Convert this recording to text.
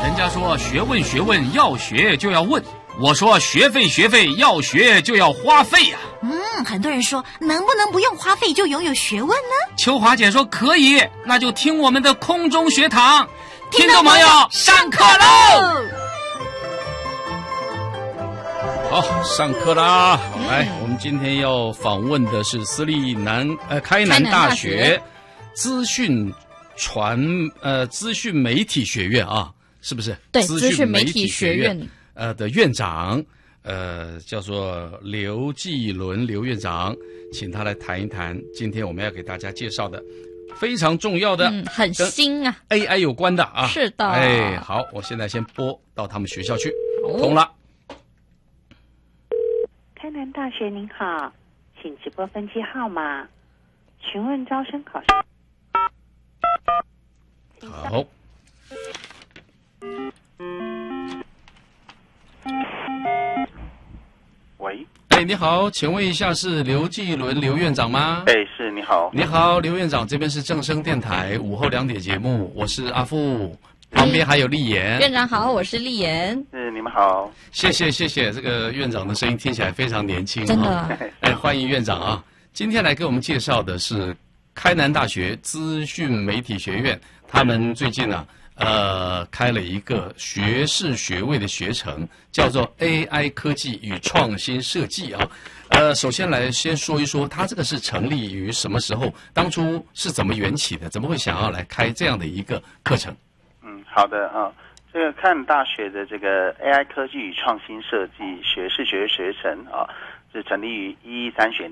人家说学问学问要学就要问，我说学费学费要学就要花费呀。 很多人说能不能不用花费就拥有学问呢？ 秋华姐说可以，那就听我们的空中学堂， 听众朋友上课喽！好，上课啦！来，我们今天要访问的是开南大学资讯媒体学院啊，是不是？ 对， 资讯媒体学院的院长，叫做刘继伦刘院长，请他来谈一谈今天我们要给大家介绍的非常重要的， 很新啊 ，AI 有关的啊。 是的。 好，我现在先拨到他们学校去，通了。 开南大学您好，请直拨分机号码，询问招生考试。 好。 喂， 你好，请问一下是刘继伦刘院长吗？ 是，你好。 你好，刘院长，这边是正声电台午后2点节目，我是阿富，旁边还有丽妍。 院长好，我是丽妍。 你们好。 谢谢，这个院长的声音听起来非常年轻， 真的。 欢迎院长啊！今天来给我们介绍的是开南大学资讯媒体学院，他们最近开了一个学士学位的学程，叫做 AI 科技与创新设计啊。首先来先说一说，它这个是成立于什么时候？当初是怎么缘起的？怎么会想要来开这样的一个课程？ 好的啊，这个开南大学的这个 AI 科技与创新设计学士学位学程啊，是成立于113学